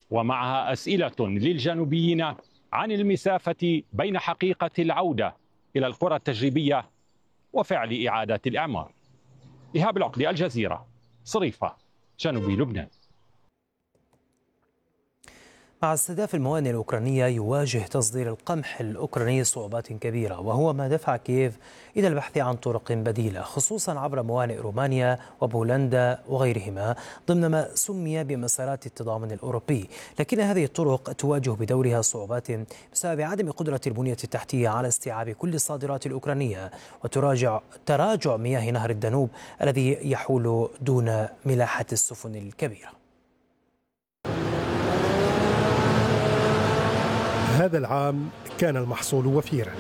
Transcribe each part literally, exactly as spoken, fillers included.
ومعها أسئلة للجنوبيين عن المسافة بين حقيقة العودة إلى القرى التجريبية وفعل إعادة الإعمار. إيهاب العقدي، الجزيرة، صريفة، جنوب لبنان. مع استهداف الموانئ الأوكرانية، يواجه تصدير القمح الأوكراني صعوبات كبيرة، وهو ما دفع كييف إلى البحث عن طرق بديلة، خصوصا عبر موانئ رومانيا وبولندا وغيرهما ضمن ما سمي بمسارات التضامن الأوروبي. لكن هذه الطرق تواجه بدورها صعوبات بسبب عدم قدرة البنية التحتية على استيعاب كل الصادرات الأوكرانية، وتراجع تراجع مياه نهر الدانوب الذي يحول دون ملاحة السفن الكبيرة. هذا العام كان المحصول وفيرا،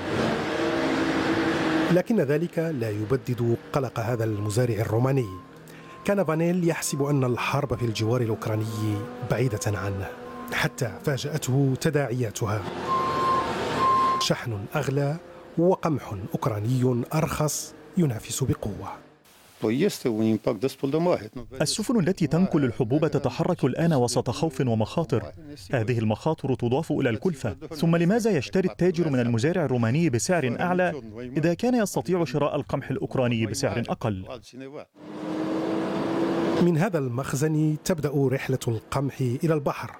لكن ذلك لا يبدد قلق هذا المزارع الروماني. كان فانيل يحسب أن الحرب في الجوار الأوكراني بعيدة عنه، حتى فاجأته تداعياتها: شحن أغلى وقمح أوكراني أرخص ينافس بقوة. السفن التي تنقل الحبوب تتحرك الآن وسط خوف ومخاطر. هذه المخاطر تضاف إلى الكلفة. ثم لماذا يشتري التاجر من المزارع الروماني بسعر أعلى إذا كان يستطيع شراء القمح الأوكراني بسعر أقل؟ من هذا المخزن تبدأ رحلة القمح إلى البحر.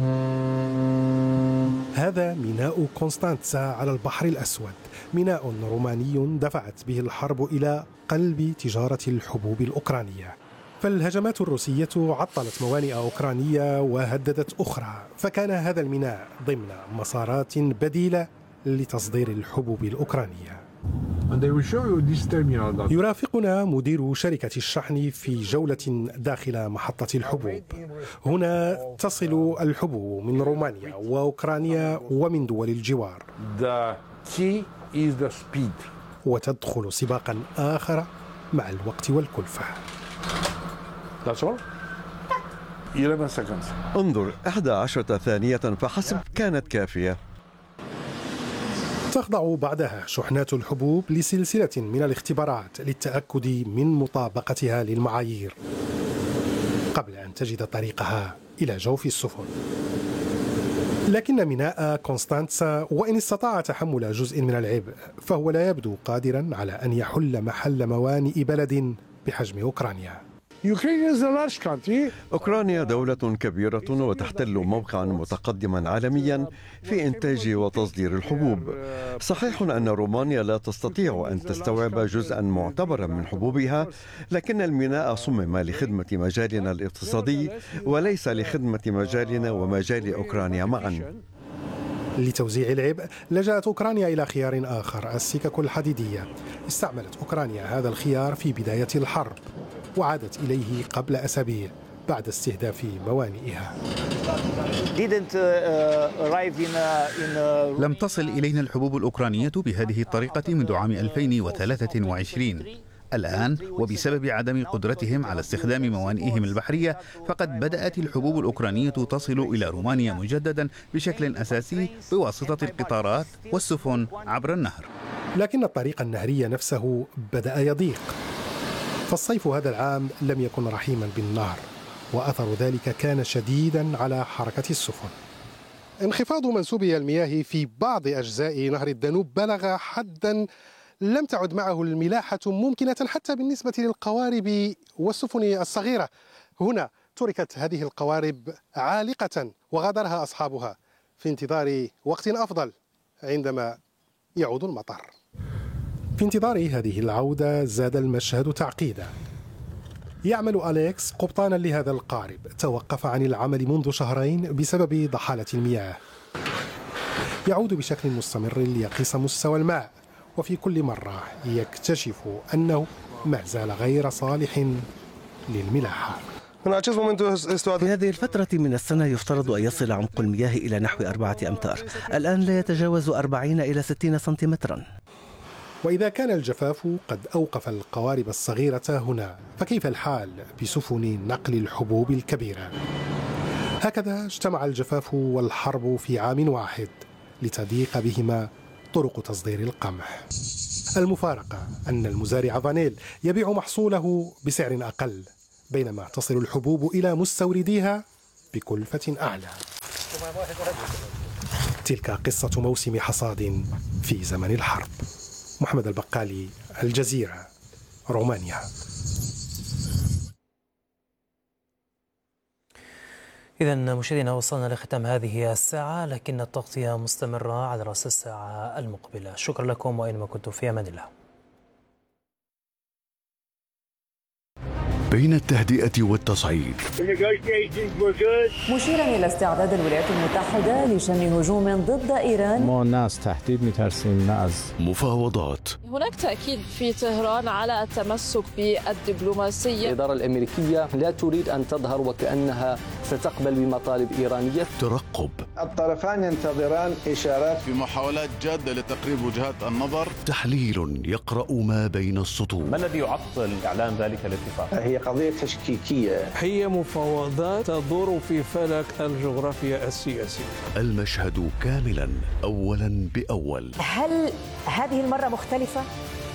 هذا ميناء كونستانتسا على البحر الأسود، ميناء روماني دفعت به الحرب إلى قلب تجارة الحبوب الأوكرانية. فالهجمات الروسية عطلت موانئ أوكرانية وهددت أخرى، فكان هذا الميناء ضمن مسارات بديلة لتصدير الحبوب الأوكرانية. يرافقنا مدير شركة الشحن في جولة داخل محطة الحبوب. هنا تصل الحبوب من رومانيا وأوكرانيا ومن دول الجوار، وتدخل سباقا آخر مع الوقت والكلفة. انظر، إحدى عشرة ثانية فحسب كانت كافية. تخضع بعدها شحنات الحبوب لسلسلة من الاختبارات للتأكد من مطابقتها للمعايير قبل أن تجد طريقها إلى جوف السفن. لكن ميناء كونستانتسا وإن استطاع تحمل جزء من العبء، فهو لا يبدو قادرا على أن يحل محل موانئ بلد بحجم أوكرانيا. أوكرانيا دولة كبيرة وتحتل موقعا متقدما عالميا في إنتاج وتصدير الحبوب. صحيح أن رومانيا لا تستطيع أن تستوعب جزءا معتبرا من حبوبها، لكن الميناء صمم لخدمة مجالنا الاقتصادي وليس لخدمة مجالنا ومجال أوكرانيا معا. لتوزيع العبء لجأت أوكرانيا إلى خيار آخر: السكك الحديدية. استعملت أوكرانيا هذا الخيار في بداية الحرب، وعادت إليه قبل أسابيع بعد استهداف موانئها. لم تصل إلينا الحبوب الأوكرانية بهذه الطريقة منذ عام ألفين وثلاثة وعشرين. الآن وبسبب عدم قدرتهم على استخدام موانئهم البحرية، فقد بدأت الحبوب الأوكرانية تصل إلى رومانيا مجددا بشكل أساسي بواسطة القطارات والسفن عبر النهر. لكن الطريق النهري نفسه بدأ يضيق، فالصيف هذا العام لم يكن رحيما بالنهر، وأثر ذلك كان شديدا على حركة السفن. انخفاض منسوبي المياه في بعض أجزاء نهر الدانوب بلغ حدا لم تعد معه الملاحة ممكنة حتى بالنسبة للقوارب والسفن الصغيرة. هنا تركت هذه القوارب عالقة وغادرها أصحابها في انتظار وقت أفضل عندما يعود المطر. في انتظار هذه العودة زاد المشهد تعقيدا. يعمل أليكس قبطانا لهذا القارب، توقف عن العمل منذ شهرين بسبب ضحالة المياه. يعود بشكل مستمر ليقيس مستوى الماء، وفي كل مرة يكتشف أنه ما زال غير صالح للملاحة. في هذه الفترة من السنة يفترض أن يصل عمق المياه إلى نحو أربعة أمتار، الآن لا يتجاوز أربعين إلى ستين سنتيمترا. وإذا كان الجفاف قد أوقف القوارب الصغيرة هنا، فكيف الحال بسفن نقل الحبوب الكبيرة؟ هكذا اجتمع الجفاف والحرب في عام واحد لتضيق بهما طرق تصدير القمح. المفارقة أن المزارع فانيل يبيع محصوله بسعر أقل، بينما تصل الحبوب إلى مستورديها بكلفة أعلى. تلك قصة موسم حصاد في زمن الحرب. محمد البقالي، الجزيرة، رومانيا. إذا مشاهدينا وصلنا لختام هذه الساعة، لكن التغطية مستمرة على رأس الساعة المقبلة. شكرا لكم وأينما كنتم، في أمان الله. بين التهدئة والتصعيد، مشيرا إلى استعداد الولايات المتحدة لشن هجوم ضد إيران. ما الناس تهديد مترسين الناس. مفاوضات. هناك تأكيد في طهران على التمسك بالدبلوماسية. الإدارة الأمريكية لا تريد أن تظهر وكأنها ستقبل بمطالب إيرانية. ترقب. الطرفان ينتظران إشارات في محاولات جادة لتقريب وجهات النظر. تحليل يقرأ ما بين السطور. ما الذي يعطل إعلان ذلك الاتفاق؟ هي قضية تشكيكية. هي مفاوضات تدور في فلك الجغرافيا السياسية. المشهد كاملا أولا بأول. هل هذه المرة مختلفة؟